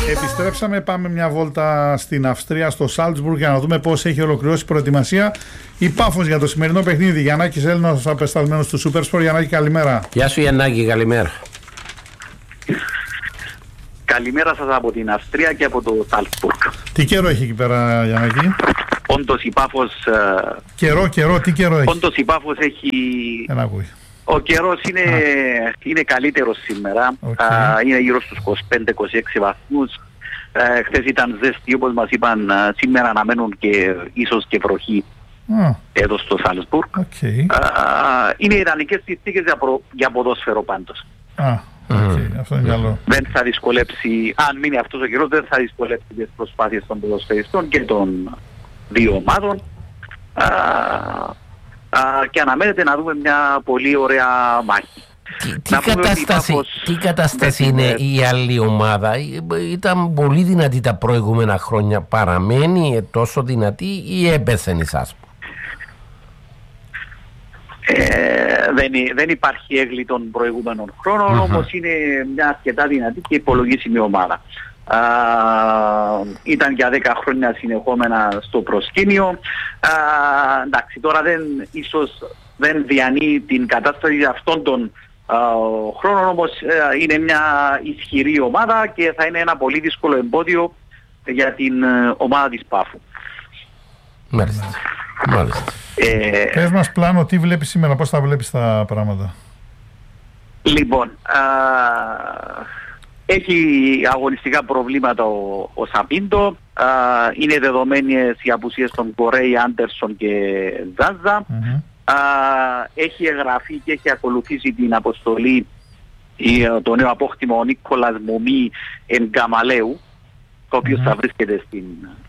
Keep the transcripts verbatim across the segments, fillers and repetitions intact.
Επιστρέψαμε, πάμε μια βόλτα στην Αυστρία, στο Σάλτσμπουργκ, για να δούμε πώς έχει ολοκληρώσει η προετοιμασία η Πάφος για το σημερινό παιχνίδι. Γιαννάκης Έλληνας, απεσταλμένος του Supersport. Γιαννάκη, καλημέρα. Γεια σου Γιαννάκη, καλημέρα. Καλημέρα σας από την Αυστρία και από το Σάλτσμπουργκ. Τι καιρό έχει εκεί πέρα, Γιαννάκη? Όντως η Πάφος... Καιρό, καιρό, τι καιρό έχει? Όντως η Πάφος έχει... Ένα ακούει. Ο καιρός είναι, είναι καλύτερος σήμερα. Okay. Α, είναι γύρω στους είκοσι πέντε είκοσι έξι βαθμούς. Ε, χθες ήταν ζέστη, όπως μας είπαν, α, σήμερα αναμένουν και ίσως και βροχή ah. εδώ στο Σάλτσμπουργκ. Okay. Είναι ιδανικές συνθήκες για, προ, για ποδόσφαιρο πάντως. Ah. Okay. Αυτό είναι καλό. Δεν θα δυσκολέψει, αν μείνει αυτός ο καιρός, δεν θα δυσκολέψει τις προσπάθειες των ποδοσφαιριστών και των δύο ομάδων. Α, α, και αναμένεται να δούμε μια πολύ ωραία μάχη. Τι, τι κατάσταση, Πάφος, τι κατάσταση είναι είναι η άλλη ομάδα? Ήταν πολύ δυνατή τα προηγούμενα χρόνια. Παραμένει τόσο δυνατή ή έπεσε η Σάσπο? Ε, δεν, δεν υπάρχει έγκλη των προηγούμενων χρόνων, mm-hmm. όμως είναι μια αρκετά δυνατή και υπολογίσιμη ομάδα. Α, ήταν για δέκα χρόνια συνεχόμενα στο προσκήνιο. Α, εντάξει, τώρα δεν, ίσως δεν διανύει την κατάσταση αυτών των α, χρόνων, όμως α, είναι μια ισχυρή ομάδα και θα είναι ένα πολύ δύσκολο εμπόδιο για την α, ομάδα της Πάφου. Μάλιστα. Μάλιστα. Ε, Πες μας πλάνο, τι βλέπεις σήμερα, πώς θα βλέπεις τα πράγματα? Λοιπόν, α, έχει αγωνιστικά προβλήματα ο, ο Σαπίντο. Α, είναι δεδομένες οι απουσίες των Κορέι, Άντερσον και Ζάζα. Mm-hmm. Α, έχει εγγραφεί και έχει ακολουθήσει την αποστολή η, το νέο απόκτημα ο Νίκολας Μουμί Εγκαμαλέου, ο οποίος mm-hmm. θα βρίσκεται στην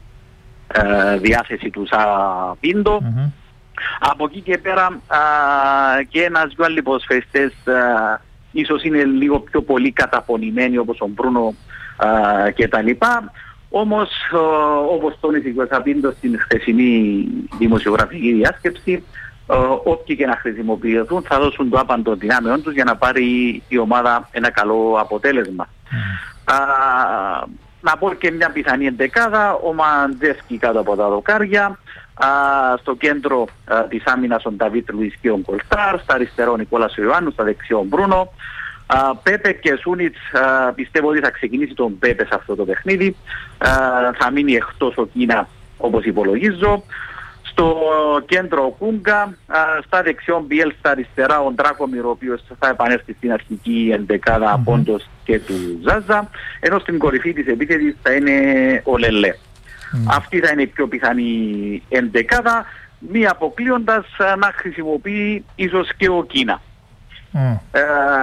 ε, διάθεση του Σαπίντο. Mm-hmm. Από εκεί και πέρα α, και ένας δυο άλλοι ποδοσφαιριστές ίσως είναι λίγο πιο πολύ καταπονημένοι, όπως ο Μπρούνο α, και τα λοιπά. Όμως α, όπως τόνισε και ο Σαπίντο στην χθεσινή δημοσιογραφική διάσκεψη, α, όποιοι και να χρησιμοποιηθούν θα δώσουν το άπαντο δυνάμεων τους για να πάρει η ομάδα ένα καλό αποτέλεσμα. Mm. Α, να πω και μια πιθανή εντεκάδα: ο Μαντζεύσκι κάτω από τα δοκάρια, Uh, στο κέντρο uh, της άμυνας ο Νταβίτ Λουίς και ο Γκολτάρ, στα αριστερό ο Νικόλας Ιωάννου, στα δεξιό ο Μπρούνο. Uh, Πέπε και Σούνιτς, uh, πιστεύω ότι θα ξεκινήσει τον Πέπε σε αυτό το παιχνίδι. Uh, θα μείνει εκτός ο Κίνα, όπως υπολογίζω. Στο κέντρο ο Κούγκα, uh, στα δεξιό Μπιέλ, στα αριστερά ο Ντράκομιρ, ο οποίος θα επανέλθει στην αρχική εντεκάδα mm-hmm. Πόντος και του Ζάζα, ενώ στην κορυφή της επίθεσης θα είναι ο Λελέ. Mm. Αυτή θα είναι η πιο πιθανή εντεκάδα, μη αποκλείοντας να χρησιμοποιεί ίσως και ο Κίνα. Mm. Ε,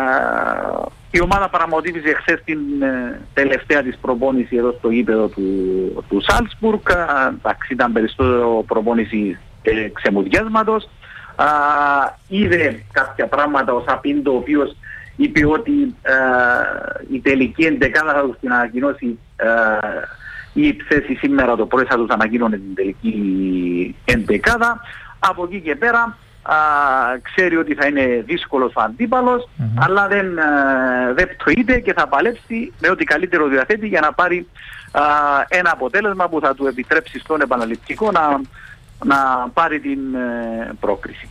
η ομάδα παραμοτίβησε χθες την ε, τελευταία της προπόνηση εδώ στο γήπεδο του, του Σάλτσμπουργκ. Εντάξει, ήταν περισσότερο προπόνηση ε, ξεμουδιάσματος. Ε, είδε κάποια πράγματα ο Σαπίντο, ο οποίος είπε ότι ε, η τελική εντεκάδα θα τους την ανακοινώσει ε, η θέση σήμερα το πρωί, θα τους ανακοίνωνε την τελική εντεκάδα. Από εκεί και πέρα α, ξέρει ότι θα είναι δύσκολος ο αντίπαλος, mm-hmm. αλλά δεν, α, δεν πτωείται και θα παλέψει με ό,τι καλύτερο διαθέτει για να πάρει α, ένα αποτέλεσμα που θα του επιτρέψει στον επαναληπτικό να, να πάρει την ε, πρόκριση.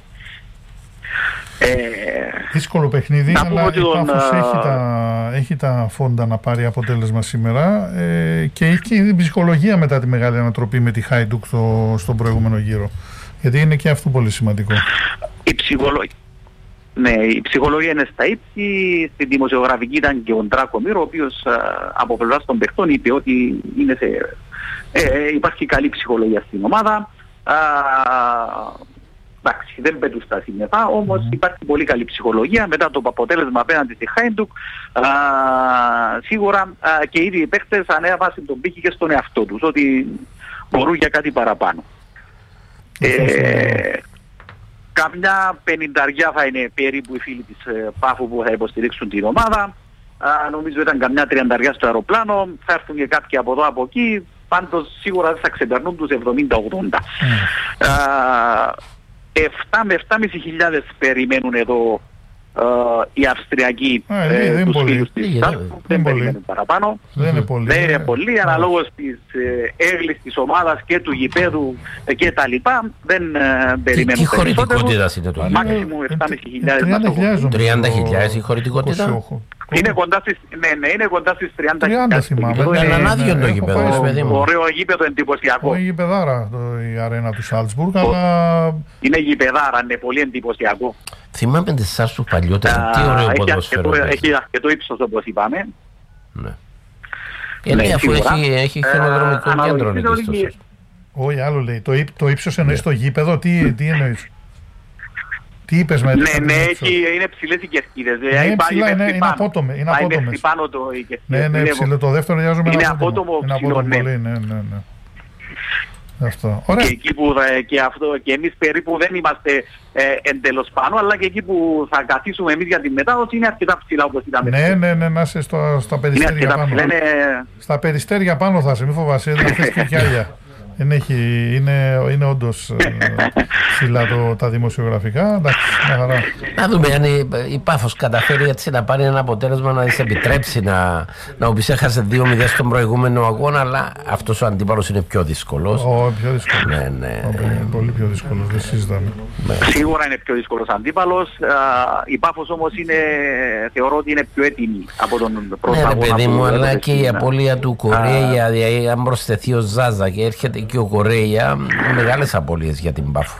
Ε, Δύσκολο παιχνίδι, αλλά η Πάφος uh... έχει, τα, έχει τα φόντα να πάρει αποτέλεσμα σήμερα ε, και έχει και την ψυχολογία μετά τη μεγάλη ανατροπή με τη Χάιντουκ στο, στον προηγούμενο γύρο, γιατί είναι και αυτό πολύ σημαντικό. Η ψυχολογία, ναι, η ψυχολογία είναι στα ύψη. Στην δημοσιογραφική ήταν και ο Ντράκομιρ, ο οποίος α, από πλευράς των παιχτών είπε ότι είναι σε, ε, υπάρχει καλή ψυχολογία στην ομάδα. Α, εντάξει, δεν πέτουν στα σύννεφα, όμως mm. υπάρχει πολύ καλή ψυχολογία μετά το αποτέλεσμα απέναντι στη Χάιντουκ. Σίγουρα α, και ήδη οι παίχτες ανέβασαν τον πύχη και στον εαυτό τους, ότι μπορούν για κάτι παραπάνω. Mm. Ε, καμιά πενηνταριά θα είναι περίπου οι φίλοι της ε, Πάφου που θα υποστηρίξουν την ομάδα. Α, νομίζω ήταν καμιά τριανταριά στο αεροπλάνο, θα έρθουν και κάποιοι από εδώ από εκεί, πάντως σίγουρα δεν θα ξεπερνούν τους εβδομήντα ογδόντα. Mm. επτά με επτά χιλιάδες περιμένουν εδώ οι Αυστριακοί ε, τους φίλους της Σάλτσμπουργκ, δεν περιμένουν παραπάνω. Δεν είναι πολύ. Δεν είναι πολύ, αναλόγως της έγκλης της ομάδας και του γηπέδου και τα λοιπά, δεν περιμένουν. Τι χωρητικότητα είναι το γήπεδο? Μάξιμου επτά χιλιάδες. τριάντα χιλιάδες η χωρητικότητα. Είναι κοντά στις, ναι, ναι, είναι κοντά στις τριάντα χιλιάδες. Είναι ανάδειο το γήπεδο. Ωραίο γήπεδο, εντυπωσιακό. Είναι γηπεδάρα η αρένα του Σάλτσμπουργκ, αλλά... Είναι γηπεδάρα, είναι πολύ εντυπωσιακό. Θυμάμαι τις Σάλτσμπουργκ παλιότερα, τι ωραίο ποδόσφαιρο. Έχει αρκετό ύψος, όπως είπαμε. Ναι, αφού έχει χιονοδρομικό κέντρο. Όχι, άλλο λέει. Το ύψος εννοείς το γήπεδο, τι εννοείς? Τι είπες με ναι, ναι, έχει, είναι ψηλές οι κερκίδες. Ναι, ψηλά, είναι, είναι απότομες. Είναι απότομες. Πάνω το, ναι, ναι, ψηλό, το δεύτερο γιάζομαι είναι απότομο, είναι ψηλό, απότομο ναι. Πολύ, ναι, ναι, ναι. Αυτό. Ωραία. Και εκεί που και, αυτό, και εμείς περίπου δεν είμαστε ε, εντελώς πάνω, αλλά και εκεί που θα καθίσουμε εμείς για τη μετάδοση είναι αρκετά ψηλά, όπως είδαμε. Ναι, ναι, ναι, να είσαι στο, στα περιστέρια πάνω. Ψηλά, είναι... Στα περιστέρια πάνω θα είσαι, μη φοβάσαι, δεν θες και κι άλλα. Είναι, είναι, είναι όντως ψηλά το, τα δημοσιογραφικά. Εντάξει, μια χαρά. Να δούμε αν η, η Πάφος καταφέρει έτσι να πάρει ένα αποτέλεσμα να της επιτρέψει να, να οπείς έχασε δύο μηδέν στον προηγούμενο αγώνα, αλλά αυτός ο αντίπαλος είναι πιο δύσκολος. Ω, πιο δύσκολος. Ναι, ναι. Είναι πολύ πιο δύσκολος, δεν συζητάμε. Σίγουρα είναι πιο δύσκολος αντίπαλος. Η Πάφος όμως είναι, θεωρώ ότι είναι πιο έτοιμη από τον πρώτο αγώνα. Ναι, παιδί μου, αλλά και η απώλεια του Κορέια, δηλαδή αν προσθεθεί ο Ζάζα και έρχεται και ο Κορέια, μεγάλες απώλειες για την Πάφο.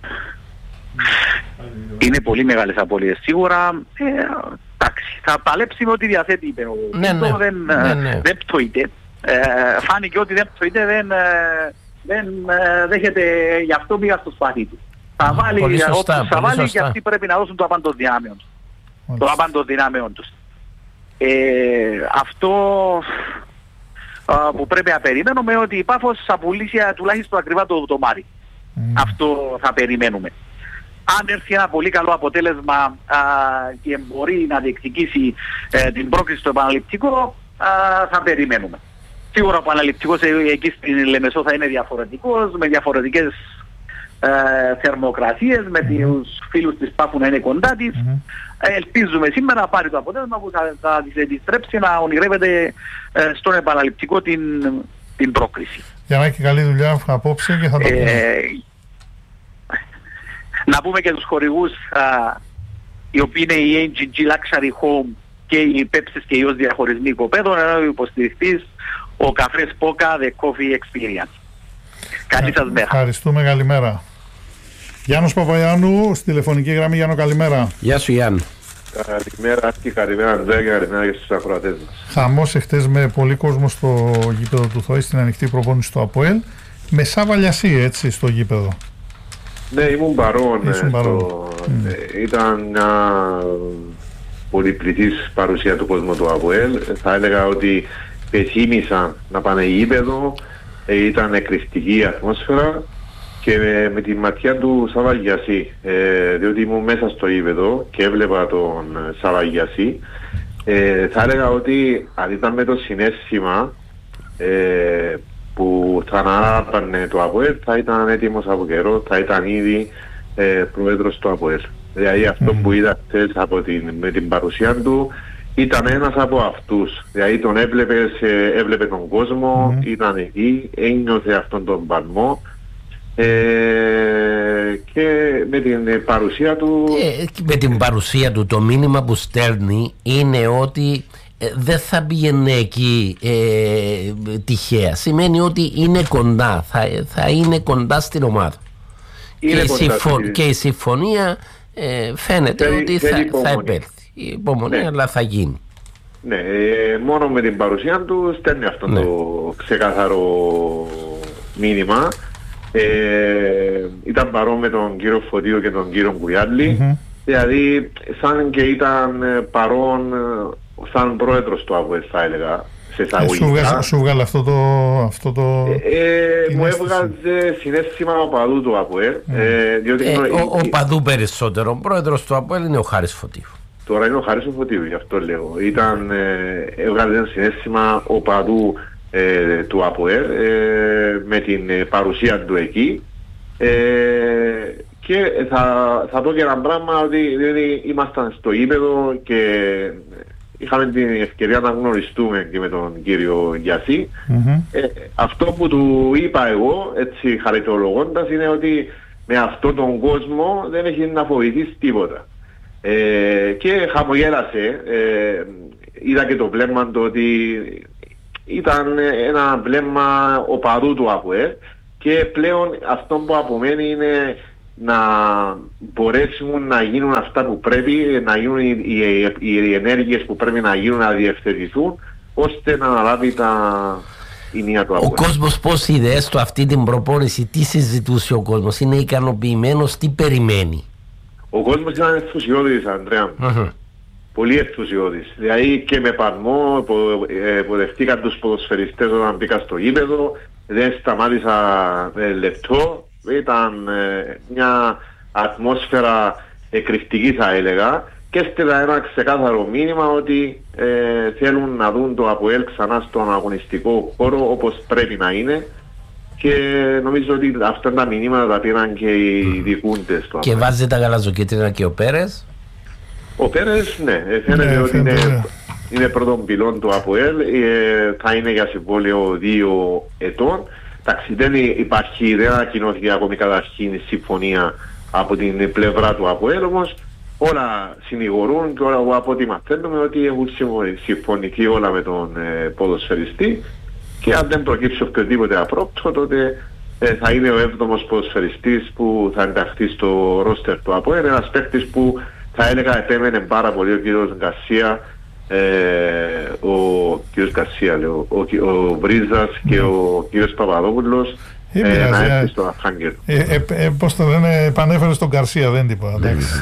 Είναι πολύ μεγάλες απώλειες σίγουρα. Ε, εντάξει, θα παλέψει με ό,τι διαθέτει, είπε ο ναι, ναι, δεν, ναι, ναι. δεν πτωείται. Ε, φάνηκε ότι δεν πτωείται, δεν, δεν δέχεται, γι' αυτό πήγα στο σπαθί του. Θα βάλει, πολύ σωστά, θα πολύ βάλει σωστά. Και αυτοί πρέπει να δώσουν το απάντο δυνάμεων. Το απάντο δυνάμεων τους. Ε, αυτό που πρέπει να περιμένουμε ότι η Πάφος θα πουλήσει τουλάχιστον ακριβά το δοτομάρι. Mm. Αυτό θα περιμένουμε. Αν έρθει ένα πολύ καλό αποτέλεσμα α, και μπορεί να διεκδικήσει ε, την πρόκριση στο επαναληπτικό, α, θα περιμένουμε. Σίγουρα ο επαναληπτικός εκεί στην Λεμεσό θα είναι διαφορετικός, με διαφορετικές ε, θερμοκρασίες, με mm. τους φίλους της Πάφου να είναι κοντά της. Mm. Ελπίζουμε σήμερα να πάρει το αποτέλεσμα που θα, θα της επιστρέψει να ονειρεύεται ε, στον επαναληπτικό την, την πρόκριση. Για να έχει καλή δουλειά απόψε και θα το πούμε. Ε, να πούμε και τους χορηγούς α, οι οποίοι είναι η έι τζι τζι Luxury Home και οι Pepsi και οι ως διαχωρισμοί οικοπαίδων, ενώ ο υποστηριχτής ο Καφές Πόκα The Coffee Experience. Καλή σας μέρα. Ευχαριστούμε, καλημέρα. Γιάννος Παπαγιάννου, στη τηλεφωνική γραμμή. Γιάννο, καλημέρα. Γεια σου, Γιάννη. Καλημέρα και καλημέρα Ανδρέα και καλημέρα και στους ακροατές μας. Χαμός εχθές με πολύ κόσμο στο γήπεδο του Θωή, στην ανοιχτή προπόνηση του ΑΠΟΕΛ, με Σάβα Λιασί, έτσι, στο γήπεδο. Ναι, ήμουν παρόν. Ήσουν παρόν. Στο... Mm. Ήταν μια πολυπληθής παρουσία του κόσμου του ΑΠΟΕΛ. Θα έλεγα ότι πεθύμησαν να πάνε γήπεδο, ήταν εκρηκτική η ατμόσφαιρα. Και με, με τη ματιά του Σαββαγιασί, ε, διότι ήμουν μέσα στο γήπεδο και έβλεπα τον Σαββαγιασί, ε, θα έλεγα ότι αν ήταν με το συναίσθημα ε, που θα ανάπαρνε το ΑΠΟΕΛ, θα ήταν έτοιμος από καιρό, θα ήταν ήδη ε, πρόεδρος του ΑΠΟΕΛ. Δηλαδή αυτό mm. που είδα χθες από την, με την παρουσία του ήταν ένας από αυτούς. Δηλαδή τον έβλεπες, ε, έβλεπε τον κόσμο, mm. ήταν εκεί, ένιωθε αυτόν τον παλμό. Ε, και με την παρουσία του ε, με την παρουσία του το μήνυμα που στέλνει είναι ότι ε, δεν θα πήγαινε εκεί ε, τυχαία. Σημαίνει ότι είναι κοντά, θα, θα είναι κοντά στην ομάδα. Και η, συμφω... και η συμφωνία ε, φαίνεται Φέρει, ότι θα, θα επέλθει. Η υπομονή, ναι. Αλλά θα γίνει. Ναι, ε, μόνο με την παρουσία του στέλνει αυτό, ναι. Το ξεκάθαρο μήνυμα. Ε, ήταν παρόν με τον κύριο Φωτίου και τον κύριο Κουιάλη, mm-hmm. δηλαδή σαν και ήταν παρόν σαν πρόεδρος του ΑΠΟΕΛ, θα έλεγα, σε εισαγωγικά. Ε, σου βγάλε αυτό το... Αυτό το ε, μου έβγαζε συναίσθημα ο παδού του ΑΠΟΕΛ. Mm. Ε, διότι ε, είναι, ο, ο, ο παδού περισσότερο, ο πρόεδρος του ΑΠΟΕΛ είναι ο Χάρης Φωτίου. Τώρα είναι ο Χάρης ο Φωτίου, γι' αυτό λέω. Ήταν, ε, έβγαζε συναίσθημα ο παδού Ε, του ΑΠΟΕΛ ε, με την ε, παρουσία του εκεί ε, Και θα, θα πω και ένα πράγμα ότι δηλαδή, ήμασταν στο γήπεδο και είχαμε την ευκαιρία να γνωριστούμε και με τον κύριο Γιασί. Mm-hmm. Ε, αυτό που του είπα εγώ, έτσι χαριτολογώντας, είναι ότι με αυτόν τον κόσμο δεν έχει να φοβηθείς τίποτα. Ε, και χαμογέλασε. Ε, είδα και το βλέμμα του ότι ήταν ένα βλέμμα οπαδού του ΑΠΟΕΛ και πλέον αυτό που απομένει είναι να μπορέσουν να γίνουν αυτά που πρέπει, να γίνουν οι, οι, οι ενέργειες που πρέπει να γίνουν, να διευθετηθούν, ώστε να αναλάβει τα ηνία του ΑΠΟΕΛ. Ο κόσμος πώς είδε έστω αυτή την προπόνηση, τι συζητούσε ο κόσμος, είναι ικανοποιημένος, τι περιμένει? Ο κόσμος ήταν ενθουσιώδης, Ανδρέα. Uh-huh. Πολύ ενθουσιώδης. Δηλαδή και με παλμό υποδεχτήκαν τους ποδοσφαιριστές όταν μπήκα στο γήπεδο, δεν σταμάτησα ε, λεπτό. Ήταν ε, μια ατμόσφαιρα εκρηκτική, θα έλεγα, και έστειλα ένα ξεκάθαρο μήνυμα ότι ε, θέλουν να δουν το ΑΠΟΕΛ ξανά στον αγωνιστικό χώρο όπως πρέπει να είναι, και νομίζω ότι αυτά τα μηνύματα τα πήραν και οι δικούντες του. Και βάζει τα γαλαζοκίτρινα και ο Πέρες. Ο Πέρες, ναι, φαίνεται ναι, ότι είναι, είναι πρώτον πυλόν του ΑΠΟΕΛ, ε, θα είναι για συμβόλαιο δύο ετών. Εντάξει, δεν υπάρχει, δεν ανακοινώθηκε ακόμη καταρχήν η συμφωνία από την πλευρά του ΑΠΟΕΛ, όμως όλα συνηγορούν και όλα από ό,τι μαθαίνουμε ότι έχουν συμφωνηθεί όλα με τον ε, ποδοσφαιριστή, και αν δεν προκύψει οποιοδήποτε απρόπτω, τότε ε, θα είναι ο έβδομος ποδοσφαιριστής που θα ενταχθεί στο ρόστερ του ΑΠΟΕΛ, ένας παίκτης που θα έλεγα επέμενε πάρα πολύ ο κύριος Γκαρσία, Ε, ο κύριος Γκαρσία, λέω, ο, ο, ο Βρίζας και ο κύριος Παπαδόπουλος ε, ε, να έρθει στο Αρχάγγελο. Ε, ε, ε, πώς το λένε, επανέφερε στον Γκαρσία, δεν τίποτα.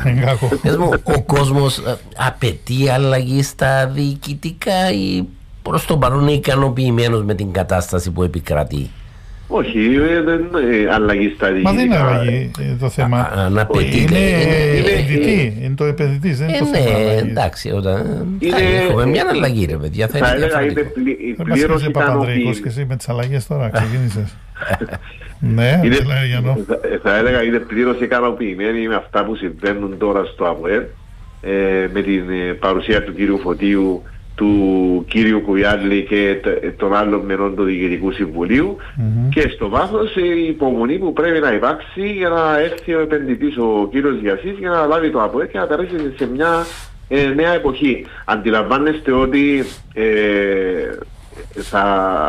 Ο κόσμος απαιτεί αλλαγή στα διοικητικά ή προς το παρόν είναι ικανοποιημένος με την κατάσταση που επικρατεί? Όχι, δεν είναι αλλαγή στα διοικητικά. Μα δεν είναι αλλαγή το θέμα. Είναι επενδυτή, είναι το επενδυτής, δεν είναι το θέμα. Ναι, εντάξει, όταν έχουμε μια αλλαγή, ρε παιδιά. Θα έλεγα είναι πλήρως ικανοποιημένος. Και εσύ με τις αλλαγές τώρα ξεκίνησες. Ναι, θα έλεγα είναι πλήρως ικανοποιημένοι με αυτά που συμβαίνουν τώρα στο ΑΠΟΕΛ, με την παρουσία του κύριου Φωτίου, του κύριου Κουιάλη και των άλλων μερών του Διοικητικού Συμβουλίου, mm-hmm. και στο βάθος η υπομονή που πρέπει να υπάρξει για να έρθει ο επενδυτής, ο κύριος Γιασής, για να λάβει το ΑΠΟΕΛ και να περάσει σε μια ε, νέα εποχή. Αντιλαμβάνεστε ότι ε, θα,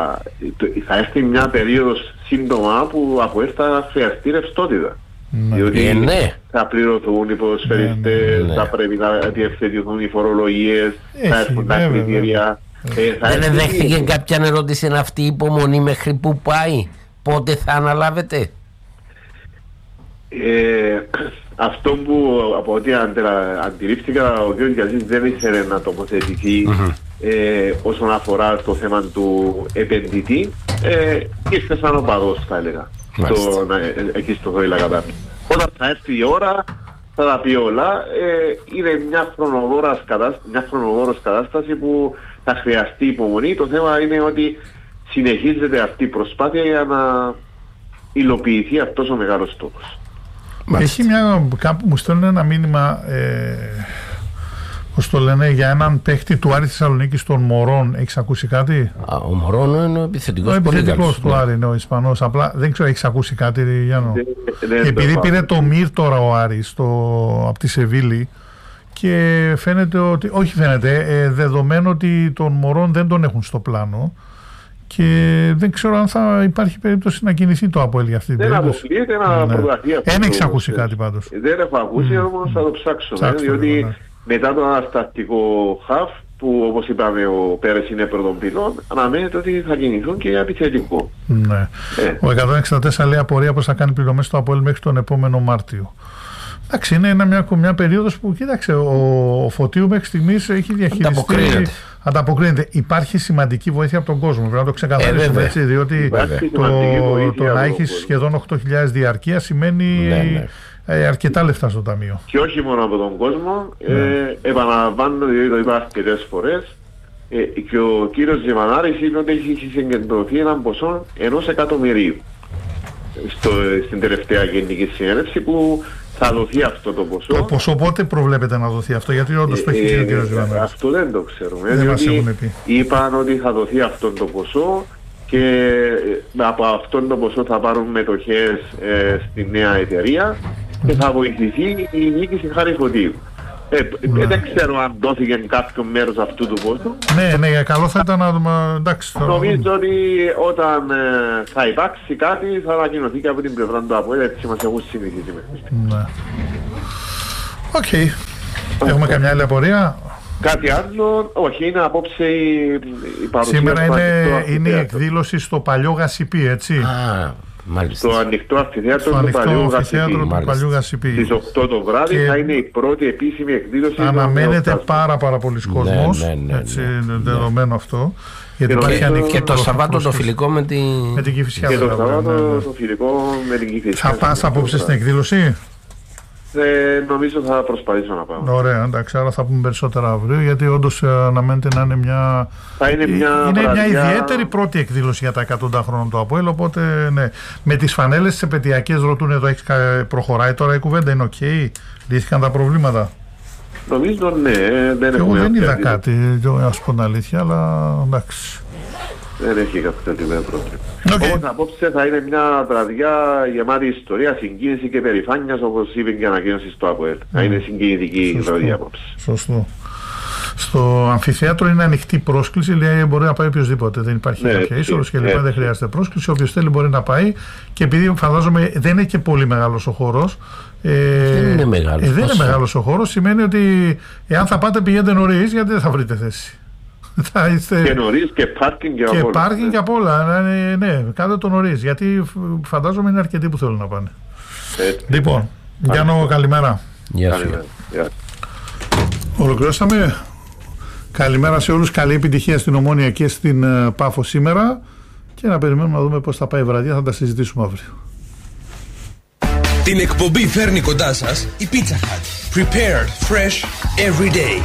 θα έρθει μια περίοδος σύντομα που ο ΑΠΟΕΛ θα χρειαστεί ρευστότητα. Ναι. Διότι ε, ναι. θα πληρωθούν οι ποδοσφαιριστές, ναι, ναι. θα πρέπει να διευθετηθούν οι φορολογίες, έχει, θα έρθουν τα κριτήρια. Ε, δεν δέχτηκε κάποια ερώτηση αυτή η υπομονή μέχρι που πάει? Πότε θα αναλάβετε? Ε, αυτό που από ό,τι αντιλήφθηκα, ο κ. Γιαζής δεν ήθελε να τοποθετηθεί mm-hmm. ε, όσον αφορά το θέμα του επενδυτή, ε, ήρθε σαν οπαδός, θα έλεγα. Στο, εκεί στο Δόιλα Κατάρτη. Όταν θα έρθει η ώρα θα τα πει όλα. Ε, είναι μια χρονοβόρας κατάσταση, μια χρονοβόρος κατάσταση που θα χρειαστεί υπομονή. Το θέμα είναι ότι συνεχίζεται αυτή η προσπάθεια για να υλοποιηθεί αυτός ο μεγάλος στόχος. Έχει μια, κάπου μου στέλνουν ένα μήνυμα, ε, πώς το λένε, για έναν παίχτη του Άρη Θεσσαλονίκης των Μωρών. Έχεις ακούσει κάτι? Α, ο Μωρών είναι ο επιθετικός. Ο επιθετικός του Άρη είναι ο Ισπανός. Απλά δεν ξέρω, έχεις ακούσει κάτι, Γιάννο? Δεν, δεν Επειδή πήρε το Μυρ τώρα ο Άρης από τη Σεβίλη και φαίνεται ότι, όχι φαίνεται, ε, δεδομένου ότι των Μωρών δεν τον έχουν στο πλάνο και δεν ξέρω αν θα υπάρχει περίπτωση να κινηθεί το ΑΠΟΕΛ για αυτή την περίπτωση. Δεν αποκλείεται να προταθεί αυτό. Δεν έχεις ακούσει κάτι πάντως? Δεν έχω ακούσει, mm. όμως θα το ψάξω. Ψάξτε, διότι ναι. μετά το αναστατικό χαφ, που όπως είπαμε ο Πέρες είναι πρώτον πυλών, αναμένεται ότι θα κινηθούν και για επιθετικό. Ναι. Ε. Ο εκατόν εξήντα τέσσερα λέει απορία πως θα κάνει πληρωμές στο ΑΠΟΕΛ μέχρι τον επόμενο Μάρτιο. Εντάξει, είναι ένα, μια, μια περίοδος που, κοίταξε, ο, ο Φωτίου μέχρι στιγμής έχει διαχειριστεί. Ανταποκρίνεται. Ανταποκρίνεται. Υπάρχει σημαντική βοήθεια από τον κόσμο. Πρέπει να το ξεκαθαρίσουμε, ε, έτσι, διότι το, το να έχεις σχεδόν οκτώ χιλιάδες διαρκεία σημαίνει ναι, ναι. Ε, αρκετά λεφτά στο ταμείο. Και όχι μόνο από τον κόσμο. Ναι. Ε, επαναλαμβάνω, διότι το είπα αρκετές φορές, ε, και ο κύριος Ζημανάρης είπε ότι έχει συγκεντρωθεί έναν ποσό ενός εκατομμυρίου στο, στην τελευταία γενική συνέλευση, που θα δοθεί αυτό το ποσό. Το ποσό πότε προβλέπετε να δοθεί αυτό, γιατί όντως το έχει πει ο κ. Ζηλανάκης. Αυτό δεν το ξέρουμε. Δεν μας έχουν πει. Είπαν ότι θα δοθεί αυτό το ποσό και από αυτό το ποσό θα πάρουν μετοχές ε, στη νέα εταιρεία και θα βοηθηθεί η νίκηση Χαριφωτίου. Ε, ναι. Δεν ξέρω αν δόθηκε κάποιο μέρος αυτού του ποσού. Ναι, ναι, καλό θα ήταν να δούμε. Εντάξει, θα... Νομίζω ότι όταν ε, θα υπάρξει κάτι θα ανακοινωθεί και από την πλευρά του ΑΠΟΕΛ, έτσι μας έχουν συνηθίσει. Ναι. Οκ. Okay. Έχουμε καμιά άλλη απορία? Κάτι άλλο? Όχι, είναι απόψε η, η παρουσία. Σήμερα είναι, είναι η εκδήλωση στο παλιό Γασιπί, έτσι. Α, μάλιστα. Στο ανοιχτό αμφιθέατρο του παλιού Γασιπί. Στις οκτώ το βράδυ και θα είναι η πρώτη επίσημη εκδήλωση. Αναμένεται πάρα πάρα πολλοί κόσμος, ναι, ναι, ναι, έτσι, ναι. δεδομένο ναι. αυτό. Γιατί και, υπάρχει και, και το Σαββάτο το φιλικό με, τη... με την Κηφισιά. Και το Σαββάτο ναι, ναι. το φιλικό με την Κηφισιά. Θα πας απόψε στην εκδήλωση? Ε, νομίζω θα προσπαθήσω να πάω. Ωραία, εντάξει, άρα θα πούμε περισσότερα αύριο, γιατί όντως αναμένεται να είναι μια, θα είναι μια, είναι βραδιά... μια ιδιαίτερη πρώτη εκδήλωση για τα εκατό χρόνια του ΑΠΟΕΛ, οπότε ναι. Με τις φανέλες τις επαιτειακές ρωτούν εδώ, έχει προχωράει τώρα η κουβέντα, είναι οκ, okay, λύθηκαν τα προβλήματα? Νομίζω ναι, δεν εγώ δεν είδα κάτι, να σου πω την αλήθεια, αλλά εντάξει. Δεν έχει κάποιο τέτοιο πρόβλημα. Okay. Όμως απόψε θα είναι μια βραδιά γεμάτη ιστορία, συγκίνηση και περηφάνειας, όπως είπε και ανακοίνωση στο ΑΠΟΕΛ. Mm. Θα είναι συγκινητική η βραδιά απόψε. Σωστό. Στο αμφιθέατρο είναι ανοιχτή πρόσκληση, λέει μπορεί να πάει οποιοδήποτε. Δεν υπάρχει ναι, κάποια είσοδος και λοιπά, δεν χρειάζεται πρόσκληση. Όποιος θέλει μπορεί να πάει. Και επειδή φαντάζομαι δεν είναι και πολύ μεγάλος ο χώρος. Ε, δεν είναι μεγάλος. Ε, δεν είναι μεγάλος ο χώρος, σημαίνει ότι εάν θα πάτε πηγαίνετε νωρίς, γιατί δεν θα βρείτε θέση. Θα είστε... Και νωρίς και πάρκινγκ και, και από όλα. Και πάρκινγκ και απ' όλα. Ναι, ναι, κάντε το νωρίς. Γιατί φαντάζομαι είναι αρκετοί που θέλουν να πάνε. Έτσι. Λοιπόν, Γιάννο, καλημέρα. Γεια σου. Ολοκληρώσαμε. Καλημέρα σε όλους. Καλή επιτυχία στην Ομόνια και στην uh, Πάφο σήμερα. Και να περιμένουμε να δούμε πώς θα πάει η βραδιά. Θα τα συζητήσουμε αύριο. Την εκπομπή φέρνει κοντά σας η Pizza Hut. Prepared fresh every day.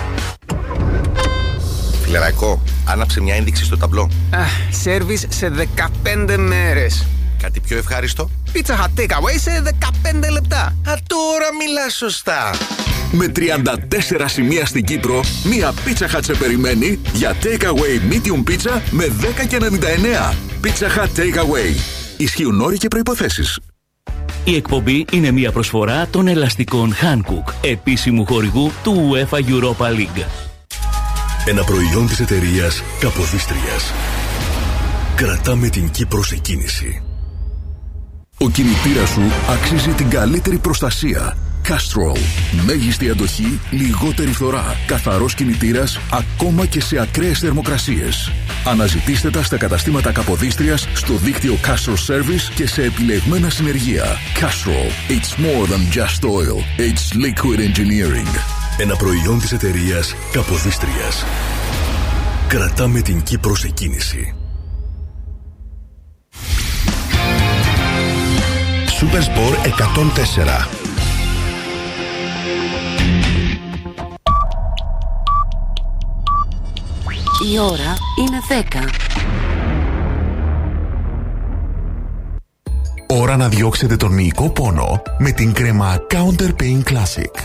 Φιλεραϊκό, άναψε μια ένδειξη στο ταμπλό. Σέρβις σε δεκαπέντε μέρες. Κάτι πιο ευχάριστο? Pizza Hut takeaway σε δεκαπέντε λεπτά. Α, τώρα μιλάς σωστά. Με τριάντα τέσσερα σημεία στην Κύπρο, μία Pizza Hut σε περιμένει για takeaway medium pizza με δέκα και ενενήντα εννέα. Pizza Hut takeaway. Ισχύουν όροι και προϋποθέσεις. Η εκπομπή είναι μια προσφορά των ελαστικών Hankook, επίσημου χορηγού του UEFA Europa League. Ένα προϊόν της εταιρείας Καποδίστριας. Κρατάμε την Κύπρο σε κίνηση. Ο κινητήρας σου αξίζει την καλύτερη προστασία. Castrol. Μέγιστη αντοχή, λιγότερη φθορά. Καθαρός κινητήρας, ακόμα και σε ακραίες θερμοκρασίες. Αναζητήστε τα στα καταστήματα Καποδίστριας, στο δίκτυο Castrol Service και σε επιλεγμένα συνεργεία. Castrol. It's more than just oil. It's liquid engineering. Ένα προϊόν της εταιρείας Καποδίστριας. Κρατάμε την Κύπρο σε κίνηση. Supersport εκατόν τέσσερα. Η ώρα είναι δέκα. Ώρα να διώξετε τον μυϊκό πόνο με την κρέμα Counter Pain Classic.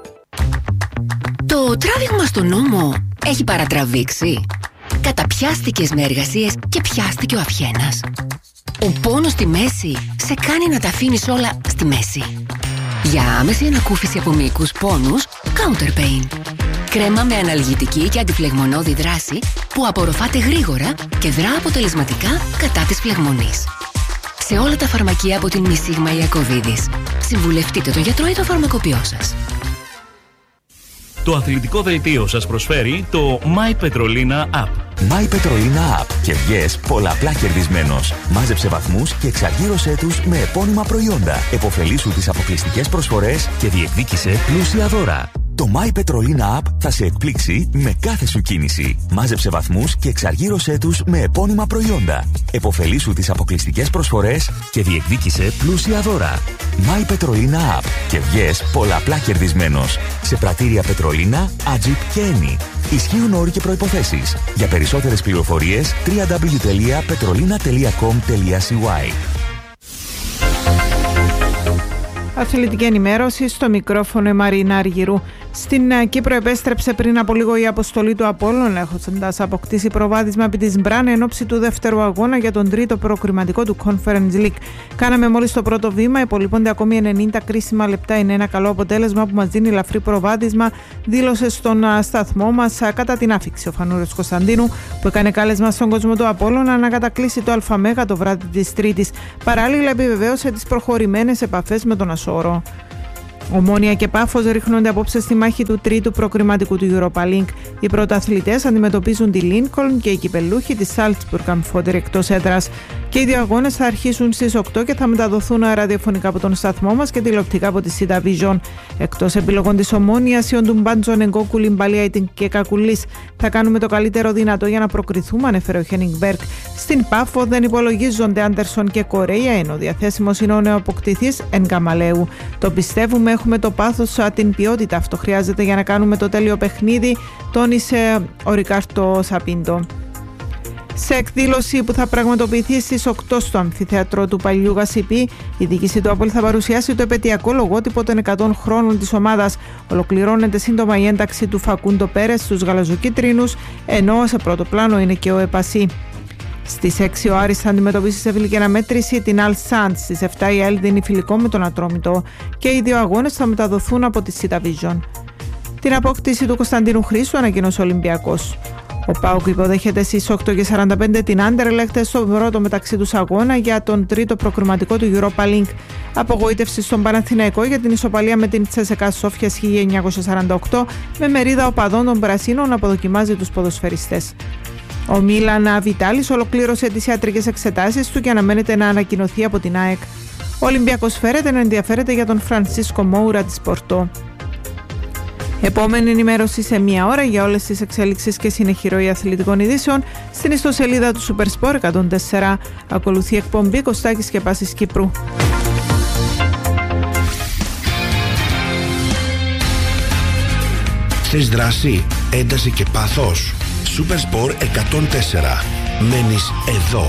Το τράβηγμα στον ώμο έχει παρατραβήξει. Καταπιάστηκες με εργασίες και πιάστηκε ο αυχένας. Ο πόνος στη μέση σε κάνει να τα αφήνεις όλα στη μέση. Για άμεση ανακούφιση από μυϊκούς πόνους, Counter Pain. Κρέμα με αναλγητική και αντιφλεγμονώδη δράση που απορροφάται γρήγορα και δρά αποτελεσματικά κατά της φλεγμονής. Σε όλα τα φαρμακεία από την Μισίγμα Ιακωβίδης. Συμβουλευτείτε το γιατρό ή το φαρμακοποιό σας. Το αθλητικό δελτίο σας προσφέρει το My Petrolina App. My Petrolina App και βγες πολλαπλά κερδισμένος. Μάζεψε βαθμούς και εξαργύρωσέ τους με επώνυμα προϊόντα. Εποφελήσου τις αποκλειστικές προσφορές και διεκδίκησε πλούσια δώρα. Το My Petrolina App θα σε εκπλήξει με κάθε σου κίνηση. Μάζεψε βαθμούς και εξαργύρωσέ τους με επώνυμα προϊόντα. Εποφελήσου τις αποκλειστικές προσφορές και διεκδίκησε πλούσια δώρα. My Petrolina App και βγες πολλαπλά κερδισμένος. Σε πρατήρια Πετρολίνα, Ατζιπ και Eni. Ισχύουν όροι και προϋποθέσεις. Για περισσότερες πληροφορίες double-u double-u double-u τελεία petrolina τελεία com τελεία c y. Αθλητική ενημέρωση, στο μικρόφωνο η Μαρίνα Αργυρού. Στην Κύπρο επέστρεψε πριν από λίγο η αποστολή του Απόλλων, έχοντας αποκτήσει προβάδισμα επί της Μπραν εν ώψη του δεύτερου αγώνα για τον τρίτο προκριματικό του Conference League. Κάναμε μόλις το πρώτο βήμα, υπολείπονται ακόμη ενενήντα κρίσιμα λεπτά. Είναι ένα καλό αποτέλεσμα που μας δίνει ελαφρύ προβάδισμα, δήλωσε στον σταθμό μας κατά την άφιξη ο Φανούρος Κωνσταντίνου, που έκανε κάλεσμα στον κόσμο του Απόλλωνα να κατακλείσει το ΑΜΕΓΑ το βράδυ της Τρίτης. Παράλληλα, επιβεβαίωσε τις προχωρημένες επαφές με τον Ασόρο. Ομόνια και Πάφος ρίχνονται απόψε στη μάχη του τρίτου προκριματικού του Europa League. Οι πρωταθλητές αντιμετωπίζουν τη Lincoln και οι κυπελούχοι τη Salzburg αμφότεροι εκτός έδρας. Και οι δύο αγώνες θα αρχίσουν στις οκτώ και θα μεταδοθούν ραδιοφωνικά από τον σταθμό μας και τηλεοπτικά από τη Σίτα Vision. Εκτός επιλογών της Ομόνιας, η Οντουμπάντζο, Νεγκόκου, Λιμπαλία και Κακουλής. Θα κάνουμε το καλύτερο δυνατό για να προκριθούμε, ανέφερε ο Χένινγκ Μπέρκ. Στην Πάφο δεν υπολογίζονται Άντερσον και Κορέια, ενώ διαθέσιμος είναι ο νεοαποκτηθής Ενγκαμαλέου. Το πιστεύουμε, έχουμε το πάθος, την ποιότητα. Αυτό χρειάζεται για να κάνουμε το τέλειο παιχνίδι, τόνισε ο Ρικάρτο Σαπίντο. Σε εκδήλωση που θα πραγματοποιηθεί στις οκτώ στο αμφιθέατρο του παλιού Γασιπί, η διοίκηση του Απόλλη θα παρουσιάσει το επαιτειακό λογότυπο των εκατό χρόνων της ομάδας. Ολοκληρώνεται σύντομα η ένταξη του Φακούντο Πέρες στους γαλαζοκίτρινους, ενώ σε πρώτο πλάνο είναι και ο Επασί. Στις έξι ο Άρης θα αντιμετωπίσει σε φιλική αναμέτρηση την Αλ Σαντ. Στις επτά η ΑΕΛ δίνει φιλικό με τον Ατρόμητο και οι δύο αγώνες θα μεταδοθούν από τη Σίτα Vision. Την απόκτηση του Κωνσταντίνου Χρήσου ανακοίνωσε ο Ολυμπιακός. Ο ΠΑΟΚ υποδέχεται στις οκτώ και σαράντα πέντε την Άντερλεχτ στο πρώτο μεταξύ τους αγώνα για τον τρίτο προκριματικό του Europa League. Απογοήτευση στον Παναθηναϊκό για την ισοπαλία με την Τσέσεκα Σόφιας χίλια εννιακόσια σαράντα οκτώ, με μερίδα οπαδών των Πρασίνων να αποδοκιμάζει τους ποδοσφαιριστές. Ο Μίλαν Βιτάλης ολοκλήρωσε τις ιατρικές εξετάσεις του και αναμένεται να ανακοινωθεί από την ΑΕΚ. Ο Ολυμπιακός φέρεται να ενδιαφέρεται για τον Φρανσίσκο Μόουρα της Πορτό. Επόμενη ενημέρωση σε μία ώρα για όλες τις εξέλιξεις και συνεχή ροή αθλητικών ειδήσεων στην ιστοσελίδα του Supersport εκατόν τέσσερα. Ακολουθεί εκπομπή Κωστάκης και Πάσης Κύπρου. Θες δράση, ένταση και πάθος. Supersport εκατόν τέσσερα. Μένεις εδώ.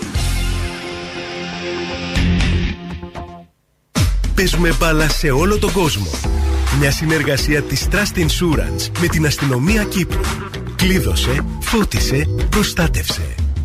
Παίζουμε μπάλα σε όλο τον κόσμο. Μια συνεργασία της Trust Insurance με την Αστυνομία Κύπρου. Κλείδωσε, φώτισε, προστάτευσε.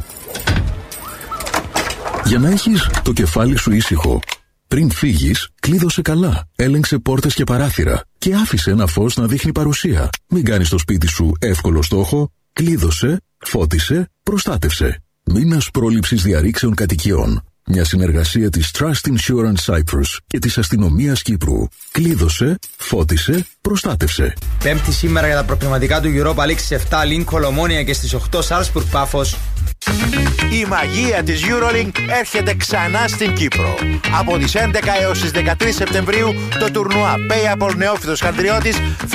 Για να έχεις το κεφάλι σου ήσυχο, πριν φύγεις, κλείδωσε καλά, έλεγξε πόρτες και παράθυρα και άφησε ένα φως να δείχνει παρουσία. Μην κάνεις το σπίτι σου εύκολο στόχο. Κλείδωσε, φώτισε, προστάτευσε. Μήνας πρόληψης διαρρήξεων κατοικιών. Μια συνεργασία της Trust Insurance Cyprus και της Αστυνομίας Κύπρου. Κλείδωσε, φώτισε, προστάτευσε. Πέμπτη σήμερα για τα προκριματικά του Europa League στις επτά Lincoln Ομόνια και στις οκτώ Salzburg Πάφος. Η μαγεία της EuroLink έρχεται ξανά στην Κύπρο. Από τις έντεκα έως τις δεκατρείς Σεπτεμβρίου το τουρνουά Payable Νεόφυτος Χαντριώτης